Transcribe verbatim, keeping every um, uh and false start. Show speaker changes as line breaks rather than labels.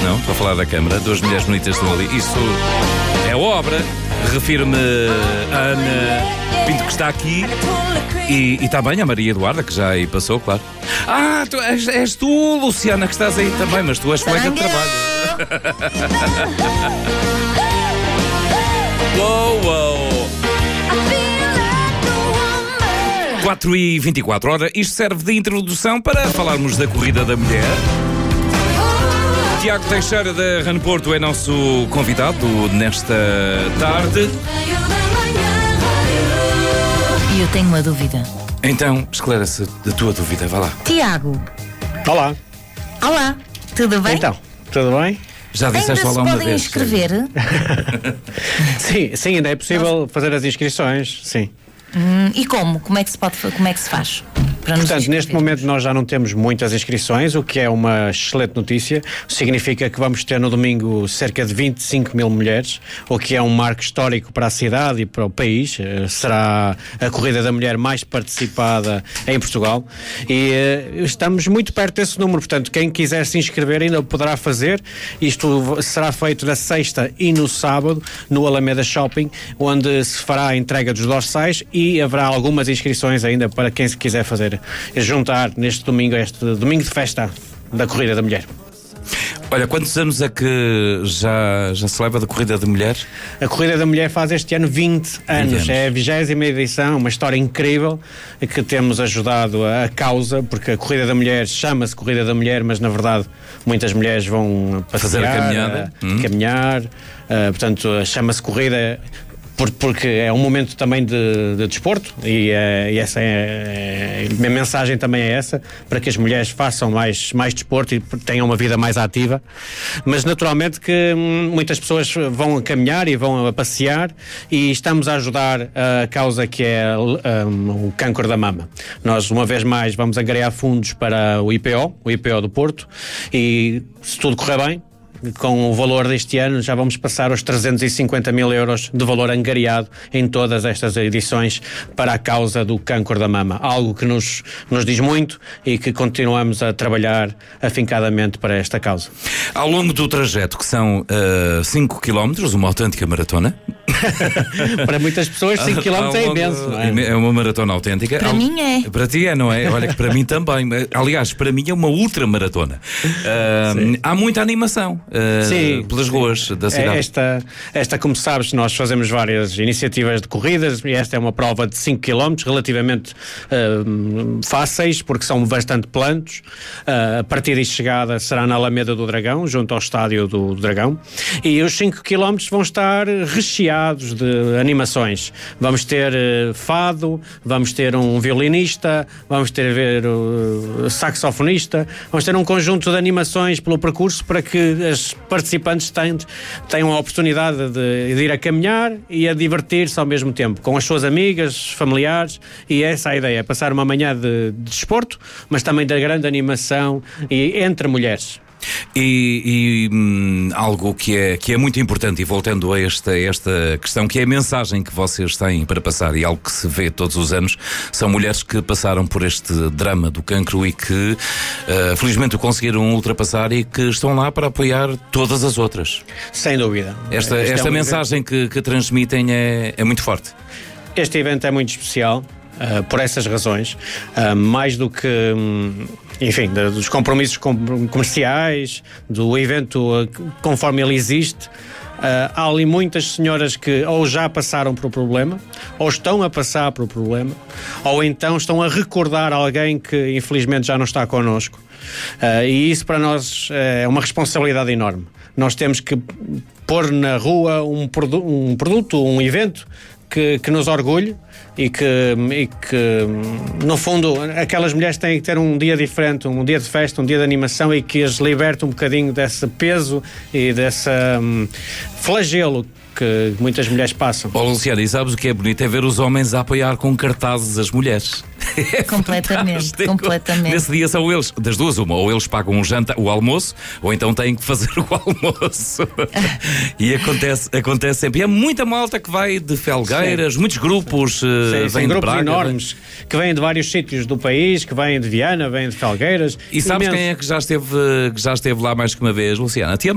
não? Estou a falar da Câmara. Duas mulheres bonitas estão ali. Isso é obra. Refiro-me a Ana Pinto, que está aqui. E, e também a Maria Eduarda, que já aí passou, claro. Ah, tu, és, és tu, Luciana, que estás aí também, mas tu és colega de trabalho. Uou, uou. quatro e vinte e quatro. Ora, isto serve de introdução para falarmos da Corrida da Mulher. Tiago Teixeira da Run Porto é nosso convidado nesta tarde.
E eu tenho uma dúvida.
Então, esclarece a tua dúvida, vá lá.
Tiago.
Olá.
Olá, tudo bem?
Então, tudo bem?
Já
Ainda
disseste
se
olá uma
podem
vez.
inscrever?
Sim, sim, ainda é possível fazer as inscrições, sim.
Hum, e como? Como é que se pode, como é que se faz? Para nos
Portanto, neste
inscrevermos?
momento nós já não temos muitas inscrições, o que é uma excelente notícia. Significa que vamos ter no domingo cerca de vinte e cinco mil mulheres, o que é um marco histórico para a cidade e para o país. Será a Corrida da Mulher mais participada em Portugal e uh, estamos muito perto desse número. Portanto, quem quiser se inscrever ainda poderá fazer. Isto será feito na sexta e no sábado no Alameda Shopping, onde se fará a entrega dos dorsais e haverá algumas inscrições ainda para quem se quiser fazer juntar neste domingo, este domingo de festa da Corrida da Mulher.
Olha, quantos anos é que já, já se leva da Corrida da Mulher?
A Corrida da Mulher faz este ano vinte anos.
anos.
É a vigésima edição, uma história incrível que temos ajudado a causa, porque a Corrida da Mulher chama-se Corrida da Mulher, mas na verdade muitas mulheres vão passear,
fazer a caminhada,
a,
hum.
caminhar, uh, portanto chama-se Corrida porque é um momento também de, de desporto e, é, e essa é, é, a minha mensagem também é essa, para que as mulheres façam mais, mais desporto e tenham uma vida mais ativa, mas naturalmente que muitas pessoas vão a caminhar e vão a passear e estamos a ajudar a causa que é um, o câncer da mama. Nós uma vez mais vamos angariar fundos para o I P O, o I P O do Porto, e se tudo correr bem, com o valor deste ano já vamos passar os trezentos e cinquenta mil euros de valor angariado em todas estas edições para a causa do câncer da mama, algo que nos, nos diz muito e que continuamos a trabalhar afincadamente para esta causa.
Ao longo do trajeto, que são cinco quilómetros, uma autêntica maratona.
Para muitas pessoas cinco quilómetros é imenso, não é?
É uma maratona autêntica.
Para
Ao...
mim é.
Para ti é, não é? Olha que para mim também. Aliás, para mim é uma ultramaratona. Uh, há muita animação uh,
Sim,
pelas ruas da cidade.
Esta, esta, como sabes, nós fazemos várias iniciativas de corridas e esta é uma prova de cinco quilómetros, relativamente uh, fáceis, porque são bastante planos. Uh, a partida e chegada será na Alameda do Dragão, junto ao estádio do, do Dragão. E os cinco quilómetros vão estar recheados de animações. Vamos ter uh, fado, vamos ter um violinista, vamos ter ver uh, saxofonista, vamos ter um conjunto de animações pelo percurso para que as participantes tenham, tenham a oportunidade de, de ir a caminhar e a divertir-se ao mesmo tempo, com as suas amigas, familiares, e essa é a ideia, passar uma manhã de, de desporto, mas também da grande animação e entre mulheres.
E, e hum, algo que é, que é muito importante, e voltando a esta, esta questão, que é a mensagem que vocês têm para passar, e algo que se vê todos os anos, são mulheres que passaram por este drama do cancro e que uh, felizmente o conseguiram ultrapassar e que estão lá para apoiar todas as outras.
Sem dúvida.
Esta,
Este
esta
é um
mensagem que, que transmitem é, é muito forte.
Este evento é muito especial. Uh, por essas razões, uh, mais do que, um, enfim, de, dos compromissos com, comerciais, do evento uh, conforme ele existe, uh, há ali muitas senhoras que ou já passaram por o problema, ou estão a passar por o problema, ou então estão a recordar alguém que infelizmente já não está connosco. Uh, e isso para nós uh, é uma responsabilidade enorme. Nós temos que pôr na rua um, produ- um produto, um evento que, que nos orgulhe e que, e que, no fundo, aquelas mulheres têm que ter um dia diferente, um dia de festa, um dia de animação e que as liberte um bocadinho desse peso e desse um, flagelo que muitas mulheres passam.
Oh, Luciana, e sabes o que é bonito? É ver os homens a apoiar com cartazes as mulheres. É
completamente,
fantástico.
completamente.
Nesse dia são eles, das duas uma, ou eles pagam um jantar, o almoço, ou então têm que fazer o almoço. E acontece, acontece sempre. E é muita malta que vai de Felgueiras, sim, muitos grupos uh,
sim,
vêm de
grupos
Braga,
enormes, vem... que vêm de vários sítios do país, que vêm de Viana, vêm de Felgueiras.
E sabes
imenso.
quem é que já esteve, que já esteve lá mais que uma vez, Luciana?